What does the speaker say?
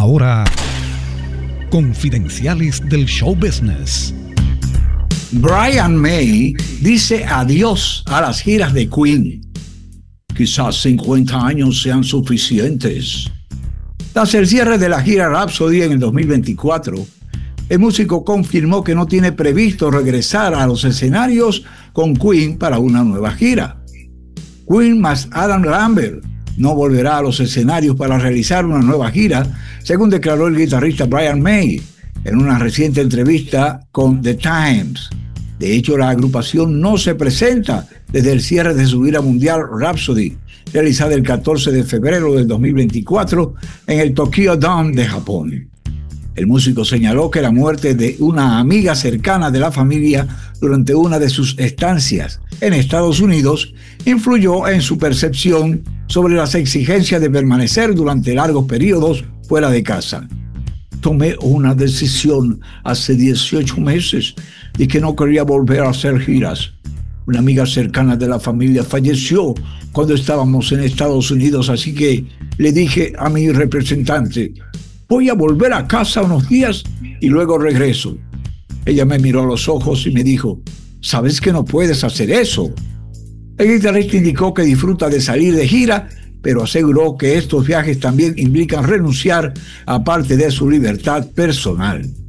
Ahora, Confidenciales del Show Business. Brian May dice adiós a las giras de Queen. Quizás 50 años sean suficientes. Tras el cierre de la gira Rhapsody en el 2024, el músico confirmó que no tiene previsto regresar a los escenarios con Queen para una nueva gira. Queen más Adam Lambert no volverá a los escenarios para realizar una nueva gira, según declaró el guitarrista Brian May en una reciente entrevista con The Times. De hecho, la agrupación no se presenta desde el cierre de su gira mundial Rhapsody, realizada el 14 de febrero del 2024 en el Tokyo Dome de Japón. El músico señaló que la muerte de una amiga cercana de la familia durante una de sus estancias en Estados Unidos influyó en su percepción sobre las exigencias de permanecer durante largos periodos fuera de casa. Tomé una decisión hace 18 meses de que no quería volver a hacer giras. Una amiga cercana de la familia falleció cuando estábamos en Estados Unidos, así que le dije a mi representante: voy a volver a casa unos días y luego regreso. Ella me miró a los ojos y me dijo: ¿sabes que no puedes hacer eso? El guitarrista indicó que disfruta de salir de gira, pero aseguró que estos viajes también implican renunciar a parte de su libertad personal.